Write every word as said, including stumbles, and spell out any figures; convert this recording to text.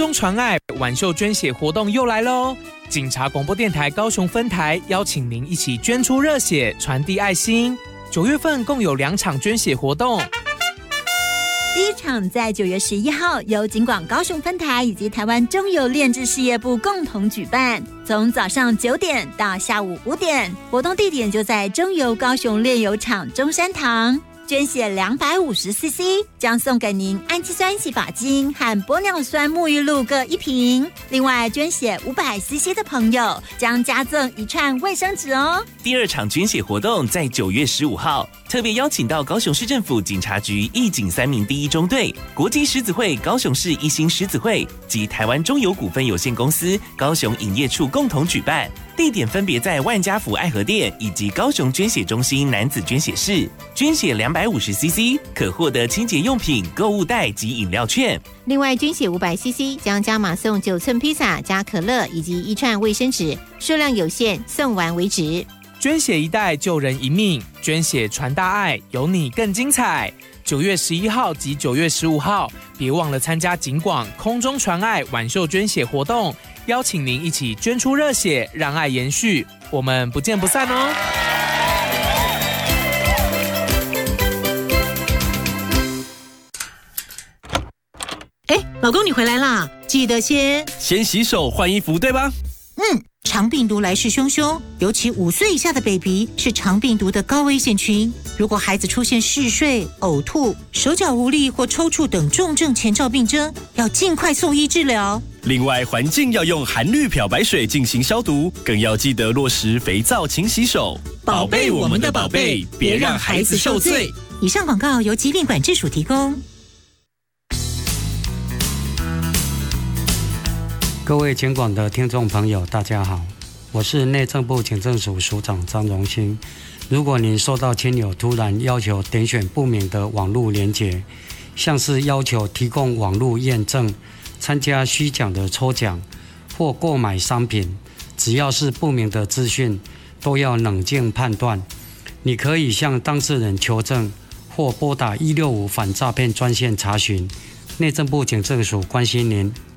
中传爱挽袖捐血活动又来喽！警察广播电台高雄分台邀请您一起捐出热血，传递爱心。九月份共有两场捐血活动。 第一场在九月十一号，由警广高雄分台以及台湾中油炼制事业部共同举办，从早上九点到下午五点，活动地点就在中油高雄炼油厂中山堂。捐血两百五十 C C 将送给您氨基酸洗发精和玻尿酸沐浴露各一瓶，另外捐血五百 C C 的朋友将加赠一串卫生纸哦。 第二场捐血活动在九月十五号，特别邀请到高雄市政府警察局义警三民第一中队、国际狮子会高雄市一心狮子会及台湾中油股份有限公司高雄营业处共同举办。地点分别在万家福爱河店以及高雄捐血中心男子捐血室，捐血两百五十 C C 可获得清洁用品、购物袋及饮料券。 另外，捐血五百 C C 将加码送九寸披萨加可乐以及一串卫生纸，数量有限，送完为止。 捐血一袋救人一命，捐血传大爱，有你更精彩。九月十一号及九月十五号，别忘了参加警广空中传爱挽袖捐血活动，邀请您一起捐出热血，让爱延续。我们不见不散哦！ 哎，老公你回来啦，记得先先洗手换衣服，对吧？ 嗯，肠病毒来势汹汹，尤其五岁以下的 baby 是肠病毒的高危险群。如果孩子出现嗜睡、呕吐、手脚无力或抽搐等重症前兆病征，要尽快送医治疗。 另外，环境要用含氯漂白水进行消毒，更要记得落实肥皂勤洗手， 宝贝我们的宝贝，别让孩子受罪。以上广告由疾病管制署提供。 各位警广的听众朋友，大家好，我是内政部警政署署长张荣兴。如果您收到亲友突然要求点选不明的网络连结，像是要求提供网络验证、参加虚假的抽奖或购买商品，只要是不明的资讯，都要冷静判断。你可以向当事人求证，或拨打一六五反诈骗专线查询。内政部警政署关心您。